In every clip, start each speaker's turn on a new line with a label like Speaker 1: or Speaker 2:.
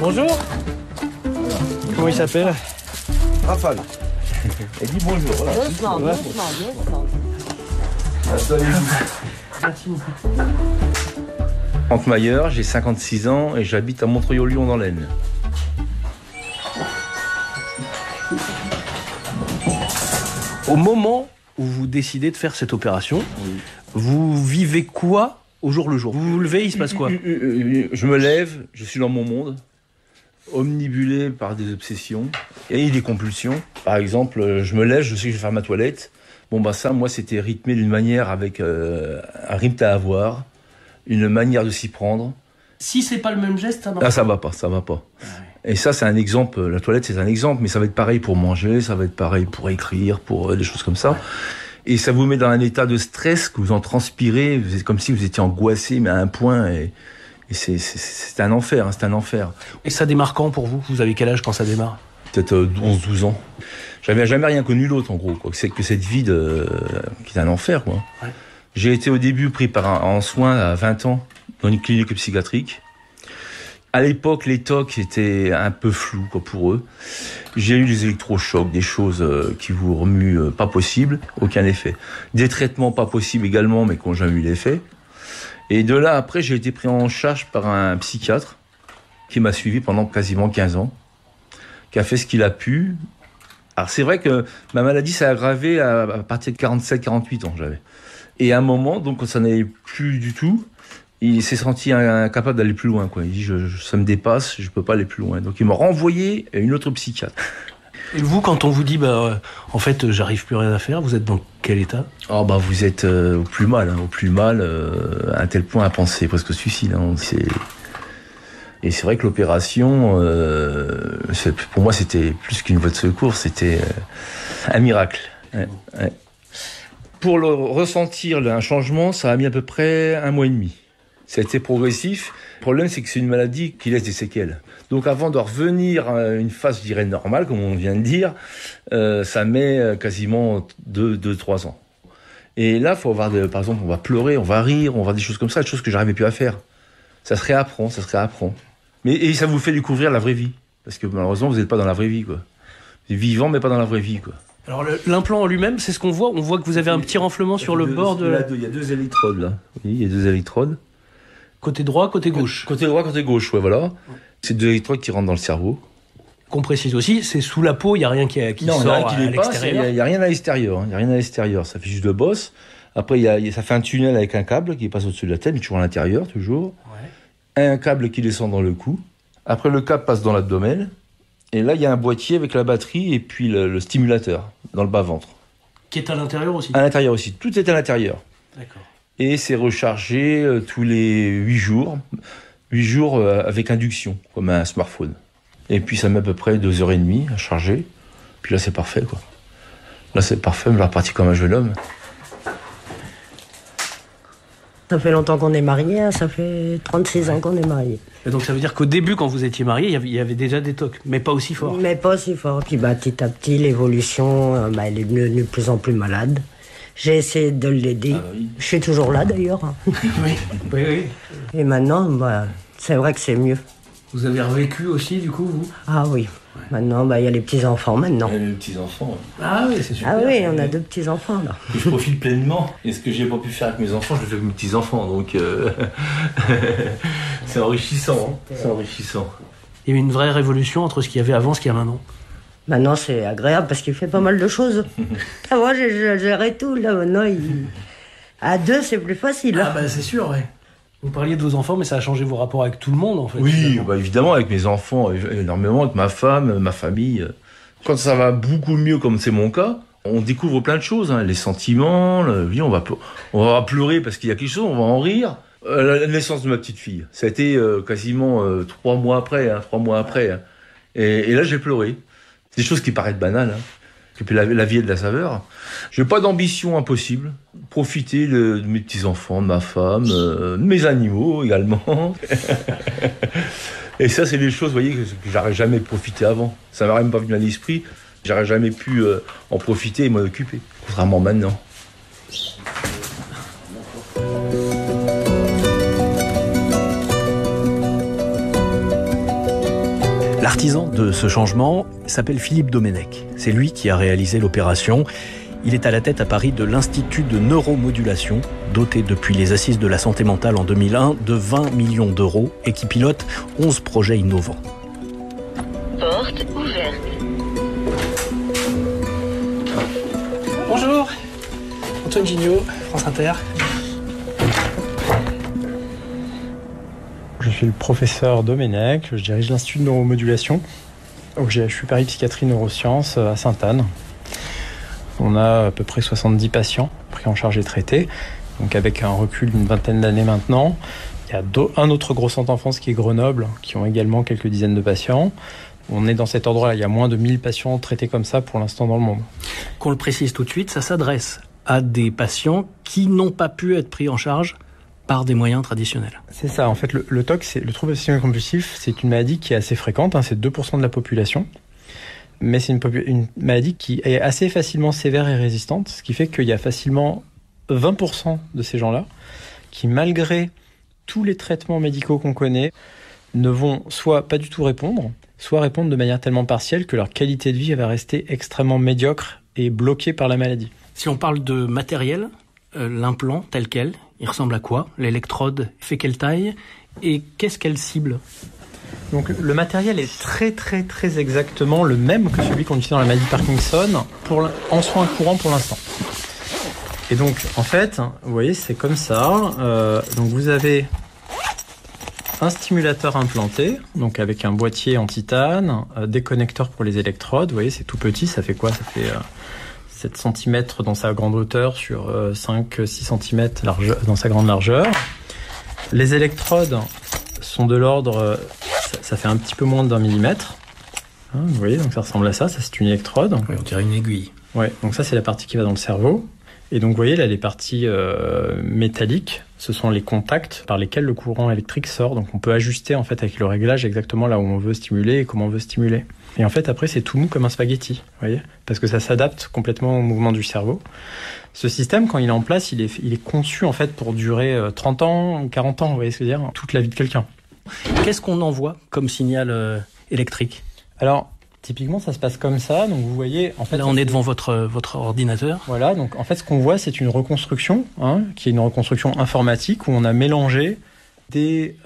Speaker 1: Bonjour. Comment il s'appelle?
Speaker 2: Rafale. Et dis bonjour. Voilà.
Speaker 3: Doucement.
Speaker 1: Merci beaucoup.
Speaker 2: Franck Mayer, j'ai 56 ans et j'habite à Montreuil-au-Lyon dans l'Aisne.
Speaker 1: Au moment où vous décidez de faire cette opération, vous vivez quoi au jour le jour? Vous vous levez, il se passe quoi?
Speaker 2: Je me lève, je suis dans mon monde, omnibulé par des obsessions et des compulsions. Par exemple, je me lève, je sais que je vais faire ma toilette. Bon bah ça, moi, c'était rythmé d'une manière avec un rythme à avoir, une manière de s'y prendre.
Speaker 1: Si c'est pas le même geste, ça marche.
Speaker 2: Ah, ça va pas. Et ça, c'est un exemple. La toilette, c'est un exemple, mais ça va être pareil pour manger, ça va être pareil pour écrire, pour des choses comme ça. Et ça vous met dans un état de stress que vous en transpirez. C'est comme si vous étiez angoissé, mais à un point. Et c'est un enfer, c'est un enfer.
Speaker 1: Et ça démarre quand pour vous? Vous avez quel âge quand ça démarre?
Speaker 2: Peut-être 11-12 ans. J'avais jamais rien connu d'autre, en gros. C'est que cette vie qui est un enfer, quoi.
Speaker 1: Ouais.
Speaker 2: J'ai été au début pris en soins à 20 ans dans une clinique psychiatrique. À l'époque, les TOC étaient un peu flous, quoi, pour eux. J'ai eu des électrochocs, des choses qui vous remuent pas possible, aucun effet. Des traitements pas possibles également, mais qui n'ont jamais eu l'effet. Et de là, après, j'ai été pris en charge par un psychiatre qui m'a suivi pendant quasiment 15 ans, qui a fait ce qu'il a pu. Alors, c'est vrai que ma maladie s'est aggravée à partir de 47-48 ans, j'avais. Et à un moment, donc, quand ça n'allait plus du tout, il s'est senti incapable d'aller plus loin, quoi. Il dit, ça me dépasse, je peux pas aller plus loin. Donc, il m'a renvoyé à une autre psychiatre.
Speaker 1: Et vous, quand on vous dit, en fait, j'arrive plus rien à faire, vous êtes dans quel état?
Speaker 2: Oh, vous êtes au plus mal, à un tel point à penser presque au suicide. Hein. Et c'est vrai que l'opération, pour moi, c'était plus qu'une voie de secours, c'était un miracle. Ouais. Pour ressentir un changement, ça a mis à peu près 1 mois et demi. Ça a été progressif. Le problème, c'est que c'est une maladie qui laisse des séquelles. Donc avant de revenir à une phase, je dirais, normale, comme on vient de dire, ça met quasiment 2-3 ans. Et là, faut avoir par exemple, on va pleurer, on va rire, on va avoir des choses comme ça, des choses que j'arrivais plus à faire. Ça se réapprend. Et ça vous fait découvrir la vraie vie. Parce que malheureusement, vous n'êtes pas dans la vraie vie, quoi. Vous êtes vivant, mais pas dans la vraie vie, quoi.
Speaker 1: Alors l'implant en lui-même, c'est ce qu'on voit. On voit que vous avez un petit renflement sur le bord de...
Speaker 2: Il y a 2 électrodes, là. Oui, il y a 2 électrodes.
Speaker 1: Côté droit, côté gauche.
Speaker 2: Côté droit, côté gauche, ouais, voilà. C'est 2 électrodes qui rentrent dans le cerveau.
Speaker 1: Qu'on précise aussi, c'est sous la peau, il n'y a rien qui sort à l'extérieur.
Speaker 2: Il n'y a rien à l'extérieur. Il n'y a rien à l'extérieur. Ça fait juste 2 bosses. Après, ça fait un tunnel avec un câble qui passe au-dessus de la tête, mais toujours à l'intérieur, toujours. Ouais. Un câble qui descend dans le cou. Après, le câble passe dans l'abdomen. Et là, il y a un boîtier avec la batterie et puis le stimulateur dans le bas-ventre.
Speaker 1: Qui est à l'intérieur aussi?
Speaker 2: À l'intérieur aussi. Tout est à l'intérieur.
Speaker 1: D'accord.
Speaker 2: Et c'est rechargé tous les 8 jours. 8 jours avec induction, comme un smartphone. Et puis ça met à peu près 2h30 à charger. Puis là, c'est parfait, quoi. Là, c'est parfait, je vais repartir comme un jeune homme.
Speaker 3: Ça fait longtemps qu'on est mariés, hein, ça fait 36 ans qu'on est mariés.
Speaker 1: Et donc ça veut dire qu'au début, quand vous étiez mariés, il y avait déjà des TOC, mais pas aussi fort.
Speaker 3: Mais pas aussi fort. Puis petit à petit, l'évolution, elle est devenue de plus en plus malade. J'ai essayé de l'aider. Ah, oui. Je suis toujours là d'ailleurs.
Speaker 1: Oui.
Speaker 3: Et maintenant, c'est vrai que c'est mieux.
Speaker 1: Vous avez revécu aussi, du coup, vous?
Speaker 3: Ah oui. Ouais. Maintenant, il y a les petits-enfants maintenant.
Speaker 2: Il y a les petits-enfants.
Speaker 1: Ah oui, c'est super.
Speaker 3: Ah oui, on a 2 petits-enfants là.
Speaker 2: Et je profite pleinement. Et ce que j'ai pas pu faire avec mes enfants, je le fais avec mes petits-enfants. Donc, c'est enrichissant. Hein. C'est enrichissant.
Speaker 1: Il y a eu une vraie révolution entre ce qu'il y avait avant et ce qu'il y a maintenant.
Speaker 3: Maintenant, c'est agréable parce qu'il fait pas mal de choses. Moi, j'ai géré tout. Là, maintenant, à 2, c'est plus facile.
Speaker 1: Ah c'est sûr, ouais. Vous parliez de vos enfants, mais ça a changé vos rapports avec tout le monde, en fait.
Speaker 2: Oui, évidemment, avec mes enfants, énormément, avec ma femme, ma famille. Quand ça va beaucoup mieux, comme c'est mon cas, on découvre plein de choses, hein, les sentiments, on va pleurer parce qu'il y a quelque chose, on va en rire. La naissance de ma petite fille, ça a été quasiment 3 mois après. Hein. Et là, j'ai pleuré. C'est des choses qui paraissent banales, hein. Et puis la vie est de la saveur. J'ai pas d'ambition impossible. Profiter de mes petits-enfants, de ma femme, de mes animaux également. Et ça, c'est des choses, vous voyez, que j'aurais jamais profité avant. Ça m'aurait même pas venu à l'esprit. J'aurais jamais pu en profiter et m'en occuper. Contrairement maintenant.
Speaker 1: L'artisan de ce changement s'appelle Philippe Domenech. C'est lui qui a réalisé l'opération. Il est à la tête à Paris de l'Institut de neuromodulation, doté depuis les Assises de la santé mentale en 2001 de 20 millions d'euros et qui pilote 11 projets innovants.
Speaker 4: Porte ouverte.
Speaker 1: Bonjour, Antoine Gignot, France Inter.
Speaker 5: Je suis le professeur Domenech, je dirige l'Institut de neuromodulation au GHU Paris Psychiatrie Neurosciences à Sainte-Anne. On a à peu près 70 patients pris en charge et traités, donc avec un recul d'une vingtaine d'années maintenant. Il y a un autre gros centre en France qui est Grenoble, qui ont également quelques dizaines de patients. On est dans cet ordre-là, il y a moins de 1000 patients traités comme ça pour l'instant dans le monde.
Speaker 1: Qu'on le précise tout de suite, ça s'adresse à des patients qui n'ont pas pu être pris en charge par des moyens traditionnels.
Speaker 5: C'est ça, en fait, le TOC, le trouble obsessionnel compulsif, c'est une maladie qui est assez fréquente, c'est 2% de la population. Mais c'est une maladie qui est assez facilement sévère et résistante, ce qui fait qu'il y a facilement 20% de ces gens-là qui, malgré tous les traitements médicaux qu'on connaît, ne vont soit pas du tout répondre, soit répondre de manière tellement partielle que leur qualité de vie va rester extrêmement médiocre et bloquée par la maladie.
Speaker 1: Si on parle de matériel, l'implant tel quel, il ressemble à quoi? L'électrode fait quelle taille? Et qu'est-ce qu'elle cible?
Speaker 5: Donc le matériel est très exactement le même que celui qu'on utilise dans la maladie de Parkinson en soins courants pour l'instant. Et donc en fait, vous voyez, c'est comme ça. Donc vous avez un stimulateur implanté, donc avec un boîtier en titane, des connecteurs pour les électrodes. Vous voyez, c'est tout petit, ça fait quoi? Ça fait 7 cm dans sa grande hauteur sur 5-6 cm dans sa grande largeur. Les électrodes sont de l'ordre, ça fait un petit peu moins d'1 millimètre. Vous voyez, donc ça ressemble à ça, c'est une électrode.
Speaker 1: Oui, on dirait une aiguille.
Speaker 5: Ouais, donc ça c'est la partie qui va dans le cerveau. Et donc vous voyez là les parties métalliques, ce sont les contacts par lesquels le courant électrique sort. Donc on peut ajuster en fait avec le réglage exactement là où on veut stimuler et comment on veut stimuler. Et en fait après c'est tout mou comme un spaghetti, vous voyez, parce que ça s'adapte complètement au mouvement du cerveau. Ce système, quand il est en place, il est conçu en fait pour durer 30 ans ou 40 ans, vous voyez ce que je veux dire, toute la vie de quelqu'un.
Speaker 1: Qu'est-ce qu'on envoie comme signal électrique?
Speaker 5: Alors, typiquement, ça se passe comme ça. Donc, vous voyez, en fait,
Speaker 1: là, on est devant votre ordinateur.
Speaker 5: Voilà. Donc, en fait, ce qu'on voit, c'est une reconstruction, qui est une reconstruction informatique où on a mélangé des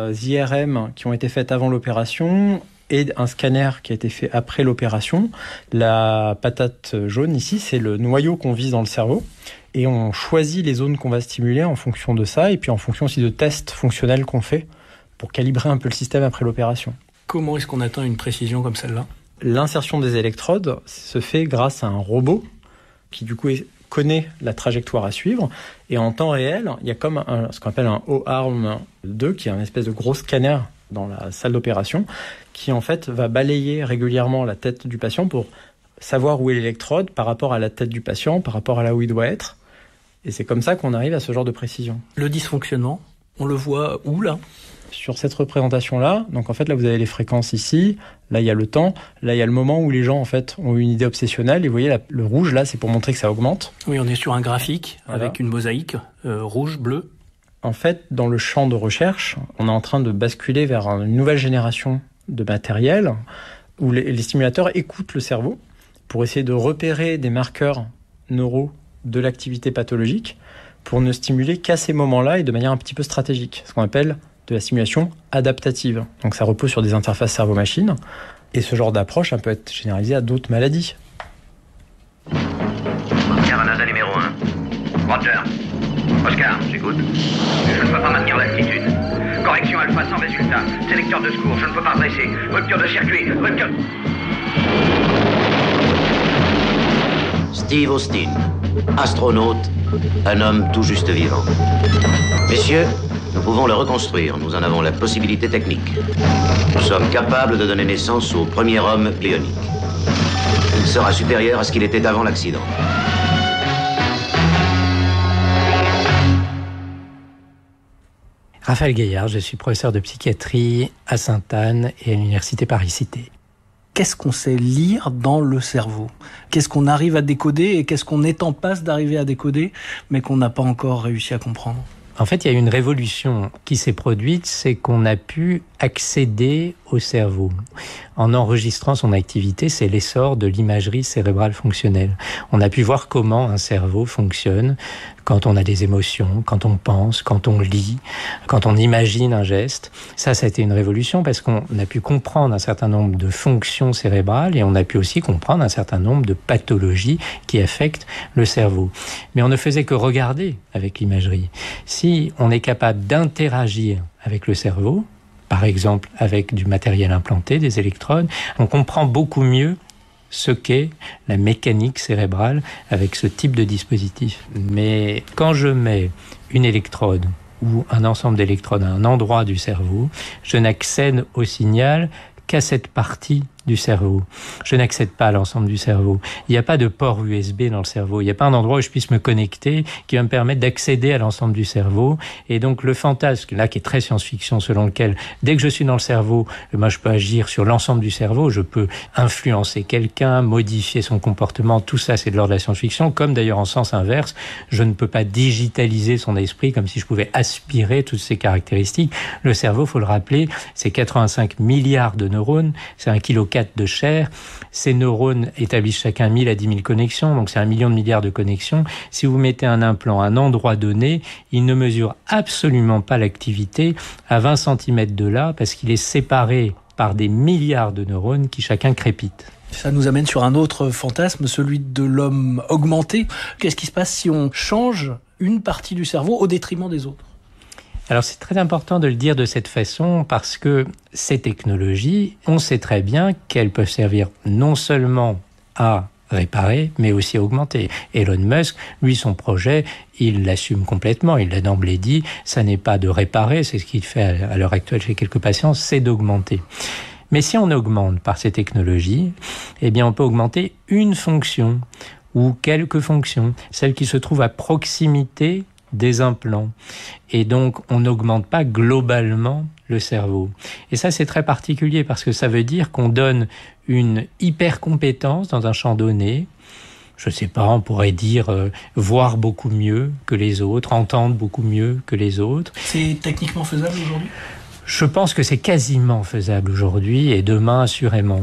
Speaker 5: IRM qui ont été faites avant l'opération et un scanner qui a été fait après l'opération. La patate jaune ici, c'est le noyau qu'on vise dans le cerveau. Et on choisit les zones qu'on va stimuler en fonction de ça et puis en fonction aussi de tests fonctionnels qu'on fait pour calibrer un peu le système après l'opération.
Speaker 1: Comment est-ce qu'on atteint une précision comme celle-là?
Speaker 5: L'insertion des électrodes se fait grâce à un robot qui du coup connaît la trajectoire à suivre. Et en temps réel, il y a comme ce qu'on appelle un O-arm 2, qui est un espèce de gros scanner dans la salle d'opération, qui en fait va balayer régulièrement la tête du patient pour savoir où est l'électrode par rapport à la tête du patient, par rapport à là où il doit être. Et c'est comme ça qu'on arrive à ce genre de précision.
Speaker 1: Le dysfonctionnement, on le voit où là?
Speaker 5: Sur cette représentation-là, donc en fait là vous avez les fréquences ici, là il y a le temps, là il y a le moment où les gens en fait ont une idée obsessionnelle, et vous voyez là, le rouge là c'est pour montrer que ça augmente.
Speaker 1: Oui, on est sur un graphique avec une mosaïque rouge, bleu.
Speaker 5: En fait, dans le champ de recherche, on est en train de basculer vers une nouvelle génération de matériel où les stimulateurs écoutent le cerveau pour essayer de repérer des marqueurs neuraux de l'activité pathologique pour ne stimuler qu'à ces moments-là et de manière un petit peu stratégique, ce qu'on appelle de la stimulation adaptative. Donc ça repose sur des interfaces cerveau-machine et ce genre d'approche peut être généralisé à d'autres maladies.
Speaker 6: Oscar à NASA numéro 1. Roger. Oscar, j'écoute. Je ne peux pas maintenir l'altitude. Correction alpha sans résultat. Sélecteur de secours, je ne peux pas dresser. Rupture de circuit, rupture...
Speaker 7: Steve Austin, astronaute, un homme tout juste vivant. Messieurs, nous pouvons le reconstruire, nous en avons la possibilité technique. Nous sommes capables de donner naissance au premier homme bionique. Il sera supérieur à ce qu'il était avant l'accident.
Speaker 8: Raphaël Gaillard, je suis professeur de psychiatrie à Sainte-Anne et à l'université Paris-Cité.
Speaker 1: Qu'est-ce qu'on sait lire dans le cerveau? Qu'est-ce qu'on arrive à décoder et qu'est-ce qu'on est en passe d'arriver à décoder mais qu'on n'a pas encore réussi à comprendre?
Speaker 8: En fait, il y a une révolution qui s'est produite, c'est qu'on a pu accéder au cerveau, en enregistrant son activité, c'est l'essor de l'imagerie cérébrale fonctionnelle. On a pu voir comment un cerveau fonctionne quand on a des émotions, quand on pense, quand on lit, quand on imagine un geste. Ça a été une révolution parce qu'on a pu comprendre un certain nombre de fonctions cérébrales et on a pu aussi comprendre un certain nombre de pathologies qui affectent le cerveau. Mais on ne faisait que regarder avec l'imagerie. Si on est capable d'interagir avec le cerveau, par exemple avec du matériel implanté, des électrodes, on comprend beaucoup mieux ce qu'est la mécanique cérébrale avec ce type de dispositif. Mais quand je mets une électrode ou un ensemble d'électrodes à un endroit du cerveau, je n'accède au signal qu'à cette partie du cerveau. Je n'accède pas à l'ensemble du cerveau. Il n'y a pas de port USB dans le cerveau. Il n'y a pas un endroit où je puisse me connecter qui va me permettre d'accéder à l'ensemble du cerveau. Et donc le fantasme, là qui est très science-fiction, selon lequel dès que je suis dans le cerveau, moi je peux agir sur l'ensemble du cerveau, je peux influencer quelqu'un, modifier son comportement, tout ça c'est de l'ordre de la science-fiction, comme d'ailleurs en sens inverse, je ne peux pas digitaliser son esprit comme si je pouvais aspirer toutes ces caractéristiques. Le cerveau, faut le rappeler, c'est 85 milliards de neurones, c'est 1,4 kg de chair. Ces neurones établissent chacun 1000 à 10 000 connexions, donc c'est 1 million de milliards de connexions. Si vous mettez un implant à un endroit donné, il ne mesure absolument pas l'activité à 20 cm de là, parce qu'il est séparé par des milliards de neurones qui chacun crépitent.
Speaker 1: Ça nous amène sur un autre fantasme, celui de l'homme augmenté. Qu'est-ce qui se passe si on change une partie du cerveau au détriment des autres ?
Speaker 8: Alors c'est très important de le dire de cette façon parce que ces technologies, on sait très bien qu'elles peuvent servir non seulement à réparer, mais aussi à augmenter. Elon Musk, lui, son projet, il l'assume complètement, il l'a d'emblée dit, ça n'est pas de réparer, c'est ce qu'il fait à l'heure actuelle chez quelques patients, c'est d'augmenter. Mais si on augmente par ces technologies, eh bien on peut augmenter une fonction ou quelques fonctions, celles qui se trouvent à proximité des implants. Et donc, on n'augmente pas globalement le cerveau. Et ça, c'est très particulier parce que ça veut dire qu'on donne une hyper-compétence dans un champ donné. Je sais pas, on pourrait dire voir beaucoup mieux que les autres, entendre beaucoup mieux que les autres.
Speaker 1: C'est techniquement faisable aujourd'hui ?
Speaker 8: Je pense que c'est quasiment faisable aujourd'hui et demain, assurément.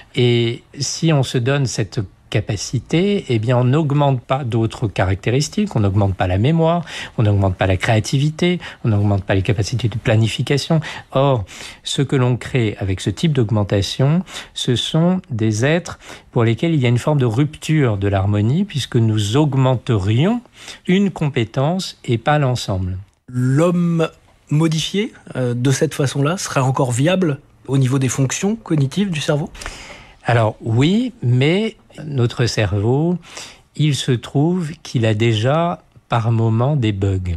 Speaker 8: Et si on se donne cette capacité, eh bien on n'augmente pas d'autres caractéristiques, on n'augmente pas la mémoire, on n'augmente pas la créativité, on n'augmente pas les capacités de planification. Or, ce que l'on crée avec ce type d'augmentation, ce sont des êtres pour lesquels il y a une forme de rupture de l'harmonie puisque nous augmenterions une compétence et pas l'ensemble.
Speaker 1: L'homme modifié de cette façon-là serait encore viable au niveau des fonctions cognitives du cerveau ?
Speaker 8: Alors oui, mais notre cerveau, il se trouve qu'il a déjà par moments des bugs.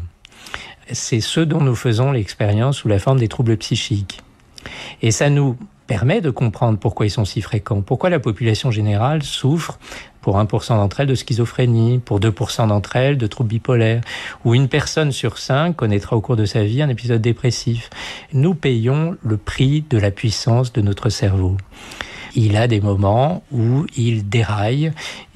Speaker 8: C'est ce dont nous faisons l'expérience sous la forme des troubles psychiques. Et ça nous permet de comprendre pourquoi ils sont si fréquents, pourquoi la population générale souffre pour 1% d'entre elles de schizophrénie, pour 2% d'entre elles de troubles bipolaires, où une personne sur 5 connaîtra au cours de sa vie un épisode dépressif. Nous payons le prix de la puissance de notre cerveau. Il a des moments où il déraille,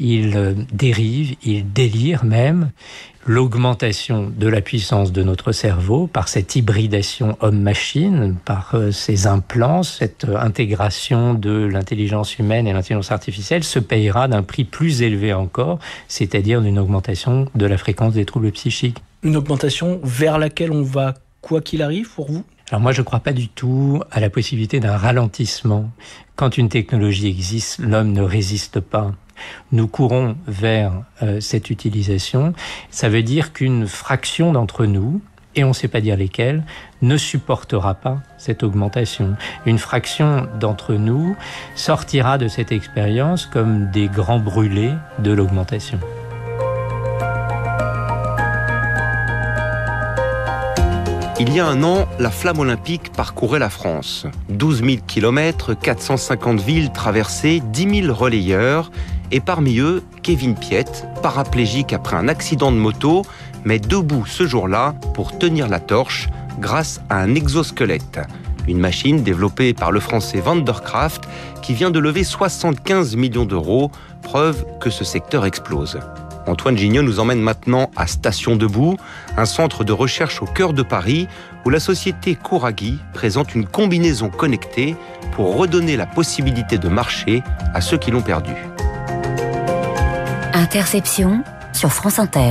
Speaker 8: il dérive, il délire même. L'augmentation de la puissance de notre cerveau par cette hybridation homme-machine, par ces implants, cette intégration de l'intelligence humaine et l'intelligence artificielle se payera d'un prix plus élevé encore, c'est-à-dire d'une augmentation de la fréquence des troubles psychiques.
Speaker 1: Une augmentation vers laquelle on va quoi qu'il arrive pour vous ?
Speaker 8: Alors moi, je ne crois pas du tout à la possibilité d'un ralentissement. Quand une technologie existe, l'homme ne résiste pas. Nous courons vers cette utilisation. Ça veut dire qu'une fraction d'entre nous, et on ne sait pas dire lesquels, ne supportera pas cette augmentation. Une fraction d'entre nous sortira de cette expérience comme des grands brûlés de l'augmentation.
Speaker 9: Il y a un an, la flamme olympique parcourait la France. 12 000 kilomètres, 450 villes traversées, 10 000 relayeurs. Et parmi eux, Kevin Piette, paraplégique après un accident de moto, mais debout ce jour-là pour tenir la torche grâce à un exosquelette. Une machine développée par le français Vandercraft qui vient de lever 75 millions d'euros, preuve que ce secteur explose. Antoine Gignot nous emmène maintenant à Station Debout, un centre de recherche au cœur de Paris, où la société Couraghi présente une combinaison connectée pour redonner la possibilité de marcher à ceux qui l'ont perdu.
Speaker 10: Interception sur France Inter.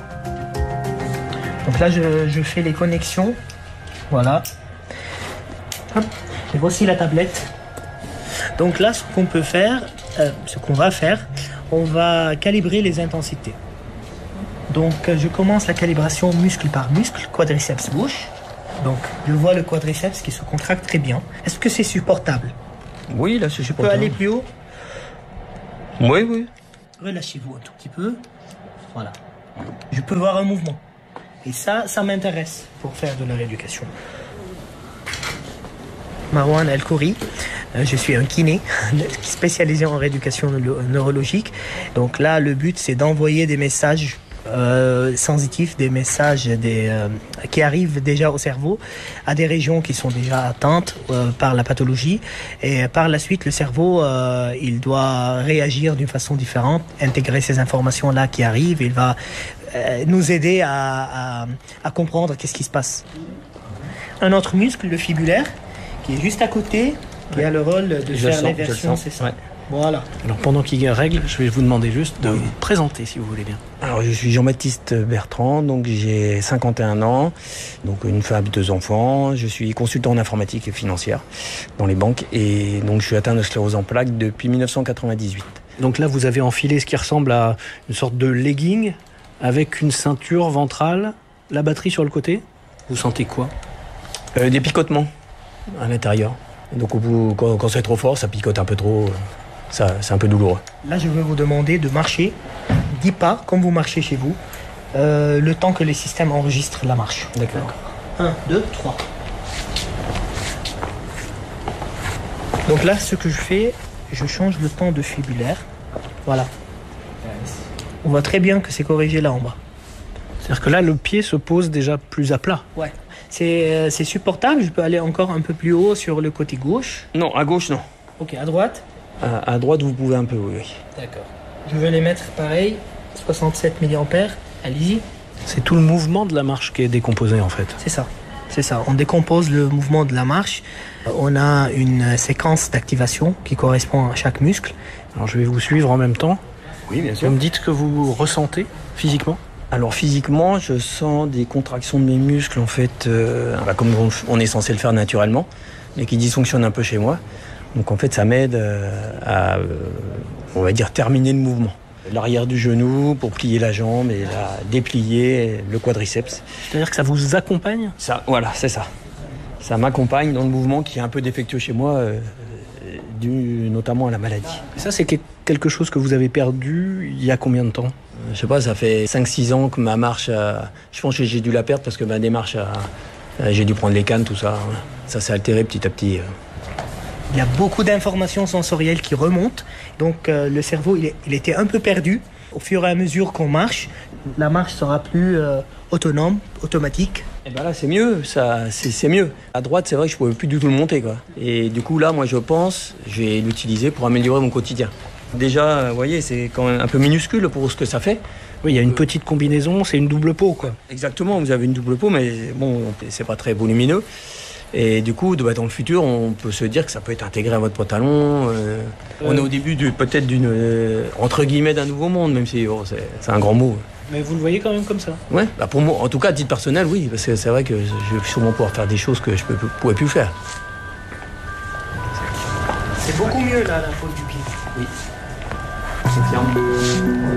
Speaker 5: Donc là, je fais les connexions. Voilà. Hop. Et voici la tablette. Donc là, ce qu'on peut faire, ce qu'on va faire, on va calibrer les intensités. Donc je commence la calibration muscle par muscle, quadriceps gauche. Donc je vois le quadriceps qui se contracte très bien. Est-ce que c'est supportable?
Speaker 2: Oui, là c'est
Speaker 5: Je
Speaker 2: supportable.
Speaker 5: peux aller plus haut?
Speaker 2: Oui, oui.
Speaker 5: Relâchez-vous un tout petit peu. Voilà. Je peux voir un mouvement. Et ça m'intéresse pour faire de la rééducation. Marwan El-Khouri, je suis un kiné spécialisé en rééducation neurologique. Donc là, le but, c'est d'envoyer des messages sensitifs, des messages qui arrivent déjà au cerveau, à des régions qui sont déjà atteintes par la pathologie. Et par la suite, le cerveau, il doit réagir d'une façon différente, intégrer ces informations-là qui arrivent. Il va nous aider à comprendre qu'est-ce qui se passe. Un autre muscle, le fibulaire, qui est juste à côté, qui a le rôle de faire l'inversion, c'est ça. Ouais. Voilà.
Speaker 1: Alors pendant qu'il règle, je vais vous demander juste de vous présenter si vous voulez bien.
Speaker 11: Alors je suis Jean-Baptiste Bertrand, donc j'ai 51 ans, donc une femme, 2 enfants. Je suis consultant en informatique et financière dans les banques et donc je suis atteint de sclérose en plaques depuis 1998.
Speaker 1: Donc là vous avez enfilé ce qui ressemble à une sorte de legging avec une ceinture ventrale, la batterie sur le côté. Vous sentez quoi?
Speaker 11: Des picotements à l'intérieur. Donc au bout, quand c'est trop fort, ça picote un peu trop. C'est un peu douloureux.
Speaker 5: Là, je vais vous demander de marcher 10 pas, comme vous marchez chez vous, le temps que les systèmes enregistrent la marche.
Speaker 11: D'accord.
Speaker 5: 1, 2, 3. Donc là, ce que je fais, je change le temps de fibulaire. Voilà. On voit très bien que c'est corrigé là en bas.
Speaker 1: C'est-à-dire que là, le pied se pose déjà plus à plat.
Speaker 5: Ouais. C'est supportable. Je peux aller encore un peu plus haut sur le côté gauche.
Speaker 11: Non, à gauche, non.
Speaker 5: Ok, à droite.
Speaker 11: À droite, vous pouvez un peu, oui.
Speaker 5: D'accord. Je vais les mettre pareil, 67 mA. Allez-y.
Speaker 1: C'est tout le mouvement de la marche qui est décomposé en fait.
Speaker 5: C'est ça. C'est ça. On décompose le mouvement de la marche. On a une séquence d'activation qui correspond à chaque muscle.
Speaker 1: Alors je vais vous suivre en même temps.
Speaker 11: Oui, bien sûr.
Speaker 1: Vous me dites ce que vous ressentez physiquement?
Speaker 11: Alors physiquement, je sens des contractions de mes muscles en fait, comme on est censé le faire naturellement, mais qui dysfonctionnent un peu chez moi. Donc en fait, ça m'aide à, on va dire, terminer le mouvement. L'arrière du genou pour plier la jambe et la déplier le quadriceps.
Speaker 1: C'est-à-dire que ça vous accompagne?
Speaker 11: Ça, voilà, c'est ça. Ça m'accompagne dans le mouvement qui est un peu défectueux chez moi, dû notamment à la maladie.
Speaker 1: Et ça, c'est quelque chose que vous avez perdu il y a combien de temps?
Speaker 11: Je sais pas, ça fait 5-6 ans que ma marche, je pense que j'ai dû la perdre parce que ma démarche, j'ai dû prendre les cannes, tout ça. Ça s'est altéré petit à petit.
Speaker 5: Il y a beaucoup d'informations sensorielles qui remontent. Donc le cerveau, il était un peu perdu. Au fur et à mesure qu'on marche, la marche sera plus autonome, automatique.
Speaker 11: Et ben là, c'est mieux, c'est mieux. À droite, c'est vrai que je pouvais plus du tout le monter, quoi. Et du coup, là, moi, je pense, je vais l'utiliser pour améliorer mon quotidien. Déjà, vous voyez, c'est quand même un peu minuscule pour ce que ça fait.
Speaker 1: Oui, il y a une petite combinaison, c'est une double peau, quoi.
Speaker 11: Exactement, vous avez une double peau, mais bon, c'est pas très volumineux. Et du coup, dans le futur, on peut se dire que ça peut être intégré à votre pantalon. On est au début peut-être entre guillemets, d'un nouveau monde, même si c'est un grand mot.
Speaker 5: Mais vous le voyez quand même comme ça?
Speaker 11: Ouais, bah pour moi, en tout cas, à titre personnel, oui, parce que c'est vrai que je vais sûrement pouvoir faire des choses que je ne pourrais plus faire.
Speaker 5: C'est beaucoup mieux là, la faute du pied.
Speaker 11: Oui. C'est clair.